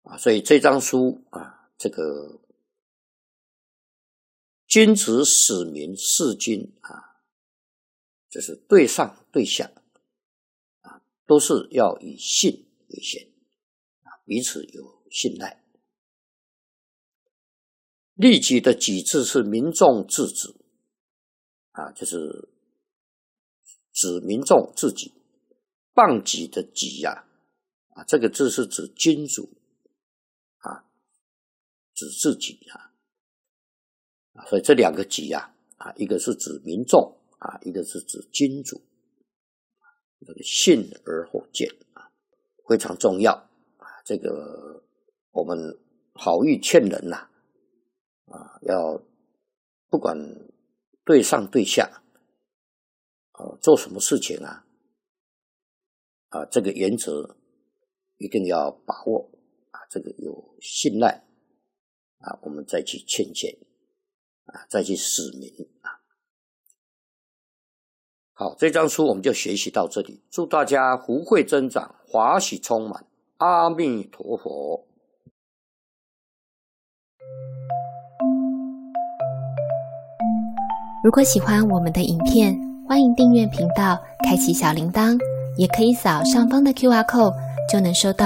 所以这张书这个君子使民事君就是对上对下都是要以信为先彼此有信赖。利己的己字是民众治己就是指民众自己。谤己的己这个字是指君主指自己所以这两个己一个是指民众一个是指君主。这个信而后见非常重要这个我们好意劝人要不管对上对下做什么事情这个原则一定要把握这个有信赖我们再去劝谏再去使民好，这张书我们就学习到这里，祝大家福慧增长，华喜充满，阿弥陀佛。 如果喜欢我们的影片，欢迎订阅频道，开启小铃铛，也可以扫上方的 QR code，就能收到